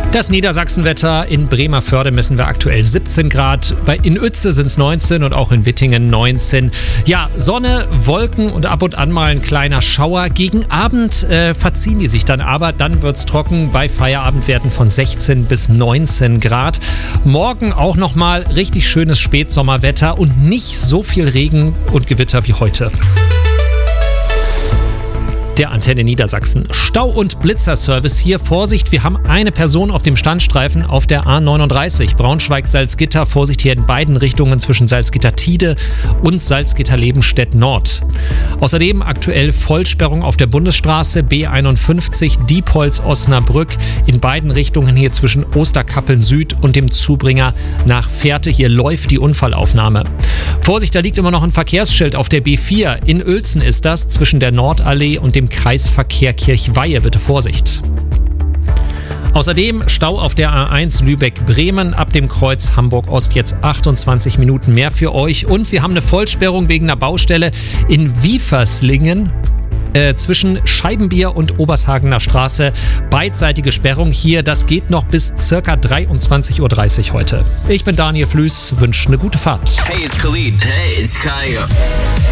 Das Niedersachsenwetter: in Bremervörde messen wir aktuell 17 Grad, in Uetze sind es 19 und auch in Wittingen 19. Ja, Sonne, Wolken und ab und an mal ein kleiner Schauer. Gegen Abend verziehen die sich dann aber, dann wird es trocken bei Feierabendwerten von 16 bis 19 Grad. Morgen auch nochmal richtig schönes Spätsommerwetter und nicht so viel Regen und Gewitter wie heute. Der Antenne Niedersachsen. Stau- und Blitzerservice hier. Vorsicht, wir haben eine Person auf dem Standstreifen auf der A39. Braunschweig-Salzgitter. Vorsicht hier in beiden Richtungen zwischen Salzgitter-Tide und Salzgitter-Lebenstedt Nord. Außerdem aktuell Vollsperrung auf der Bundesstraße B51 Diepholz-Osnabrück. In beiden Richtungen hier zwischen Osterkappeln Süd und dem Zubringer nach Fährte. Hier läuft die Unfallaufnahme. Vorsicht, da liegt immer noch ein Verkehrsschild auf der B4. In Uelzen ist das zwischen der Nordallee und dem Kreisverkehr Kirchweihe. Bitte Vorsicht. Außerdem Stau auf der A1 Lübeck-Bremen ab dem Kreuz Hamburg-Ost, jetzt 28 Minuten mehr für euch. Und wir haben eine Vollsperrung wegen einer Baustelle in Wieferslingen zwischen Scheibenbier und Obershagener Straße. Beidseitige Sperrung hier, das geht noch bis ca. 23:30 Uhr heute. Ich bin Daniel Flüß, wünsche eine gute Fahrt. Hey, it's Khalid. Hey, it's Kaya.